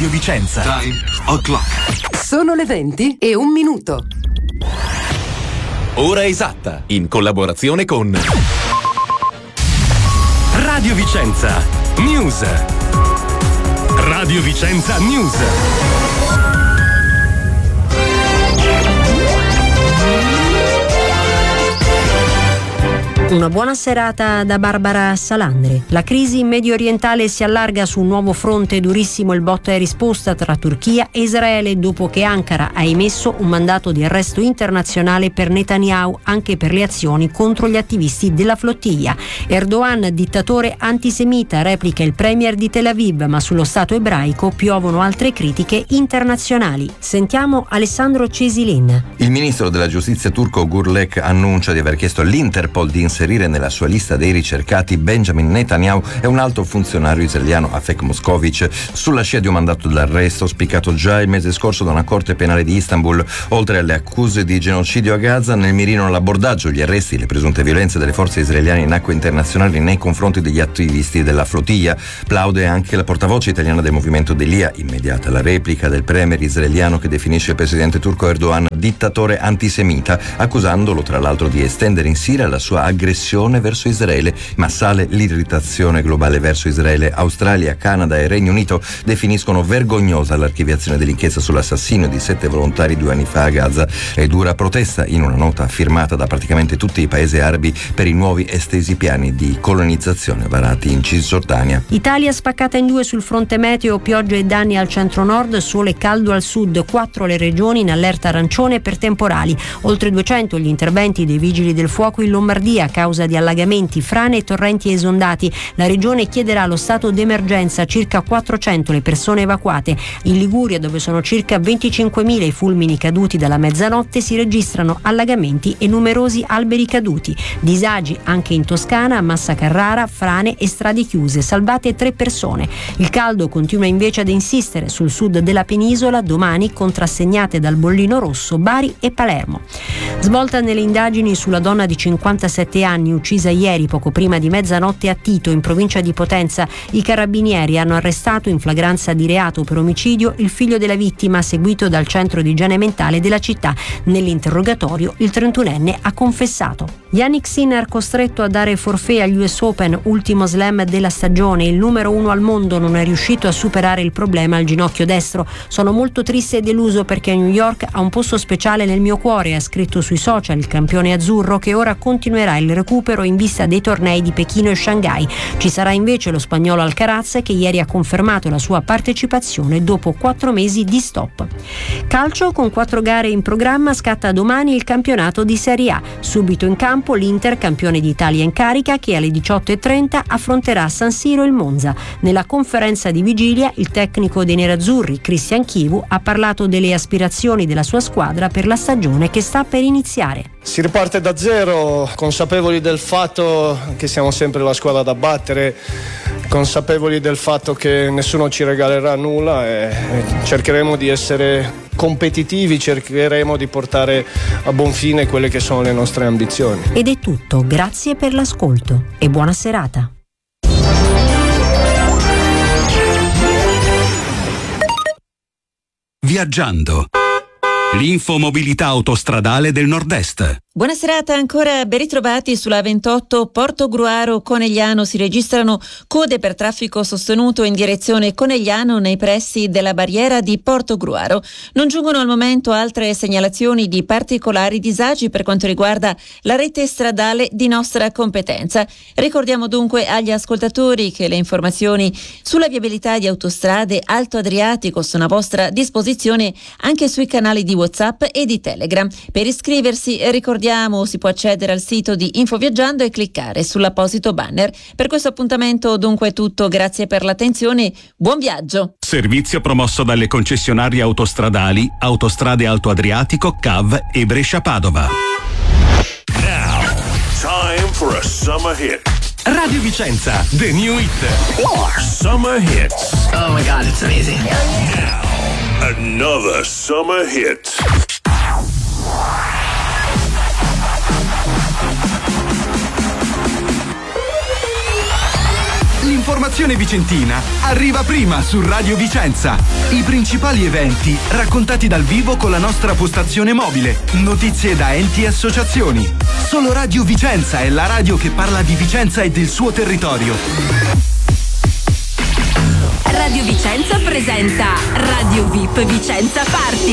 Radio Vicenza. Time o'clock. Sono le 20:01. Ora esatta, in collaborazione con Radio Vicenza News. Radio Vicenza News. Una buona serata da Barbara Salandri. La crisi medio orientale si allarga su un nuovo fronte durissimo, il botta e risposta tra Turchia e Israele, dopo che Ankara ha emesso un mandato di arresto internazionale per Netanyahu, anche per le azioni contro gli attivisti della flottiglia. Erdogan, dittatore antisemita, replica il premier di Tel Aviv, ma sullo Stato ebraico piovono altre critiche internazionali. Sentiamo Alessandro Cesilin. Il ministro della giustizia turco Gürlek annuncia di aver chiesto all'Interpol di inserire nella sua lista dei ricercati Benjamin Netanyahu e un alto funzionario israeliano, Afek Moscovic, sulla scia di un mandato d'arresto spiccato già il mese scorso da una corte penale di Istanbul. Oltre alle accuse di genocidio a Gaza, nel mirino l'abordaggio, gli arresti e le presunte violenze delle forze israeliane in acque internazionali nei confronti degli attivisti della flottiglia. Plaude anche la portavoce italiana del movimento Delia. Immediata la replica del premier israeliano che definisce il presidente turco Erdogan dittatore antisemita, accusandolo tra l'altro di estendere in Siria la sua aggressione verso Israele, ma sale l'irritazione globale verso Israele. Australia, Canada e Regno Unito definiscono vergognosa l'archiviazione dell'inchiesta sull'assassinio di 7 volontari 2 anni fa a Gaza e dura protesta in una nota firmata da praticamente tutti i paesi arabi per i nuovi estesi piani di colonizzazione varati in Cisgiordania. Italia spaccata in due sul fronte meteo, piogge e danni al centro-nord, sole e caldo al sud, 4 le regioni in allerta arancione per temporali, oltre 200 gli interventi dei vigili del fuoco in Lombardia a causa di allagamenti, frane e torrenti esondati. La regione chiederà lo stato d'emergenza, circa 400 le persone evacuate. In Liguria, dove sono circa 25.000 i fulmini caduti dalla mezzanotte, si registrano allagamenti e numerosi alberi caduti. Disagi anche in Toscana, a Massa Carrara, frane e strade chiuse, salvate 3 persone. Il caldo continua invece ad insistere sul sud della penisola, domani contrassegnate dal bollino rosso Bari e Palermo. Svolta nelle indagini sulla donna di 57 anni uccisa ieri poco prima di mezzanotte a Tito, in provincia di Potenza. I carabinieri hanno arrestato in flagranza di reato per omicidio il figlio della vittima, seguito dal centro di igiene mentale della città. Nell'interrogatorio il 31enne ha confessato. Jannik Sinner costretto a dare forfait agli US Open, ultimo slam della stagione. Il numero 1 al mondo non è riuscito a superare il problema al ginocchio destro. Sono molto triste e deluso perché New York ha un posto speciale nel mio cuore, ha scritto sui social il campione azzurro, che ora continuerà il recupero in vista dei tornei di Pechino e Shanghai. Ci sarà invece lo spagnolo Alcaraz, che ieri ha confermato la sua partecipazione dopo 4 mesi di stop. Calcio, con 4 gare in programma, scatta domani il campionato di Serie A. Subito in campo l'Inter, campione d'Italia in carica, che alle 18:30 affronterà a San Siro il Monza. Nella conferenza di vigilia il tecnico dei nerazzurri, Christian Chivu, ha parlato delle aspirazioni della sua squadra per la stagione che sta per iniziare. Si riparte da zero, consapevoli del fatto che siamo sempre la squadra da battere, consapevoli del fatto che nessuno ci regalerà nulla e cercheremo di essere competitivi, cercheremo di portare a buon fine quelle che sono le nostre ambizioni. Ed è tutto, grazie per l'ascolto e buona serata. Viaggiando. L'infomobilità autostradale del Nord-Est. Buona serata ancora, ben ritrovati sulla 28 Portogruaro-Conegliano. Si registrano code per traffico sostenuto in direzione Conegliano nei pressi della barriera di Portogruaro. Non giungono al momento altre segnalazioni di particolari disagi per quanto riguarda la rete stradale di nostra competenza. Ricordiamo dunque agli ascoltatori che le informazioni sulla viabilità di autostrade Alto Adriatico sono a vostra disposizione anche sui canali di WhatsApp e di Telegram. Per iscriversi ricordiamo si può accedere al sito di Infoviaggiando e cliccare sull'apposito banner. Per questo appuntamento dunque è tutto, grazie per l'attenzione, buon viaggio. Servizio promosso dalle concessionarie autostradali Autostrade Alto Adriatico, CAV e Brescia-Padova. Now, time for a summer hit. Radio Vicenza, the new hit. Summer hits. Oh my God, it's amazing. Now, another summer hit. L'informazione vicentina arriva prima su Radio Vicenza. I principali eventi raccontati dal vivo con la nostra postazione mobile. Notizie da enti e associazioni. Solo Radio Vicenza è la radio che parla di Vicenza e del suo territorio. Radio Vicenza presenta Radio VIP Vicenza Party.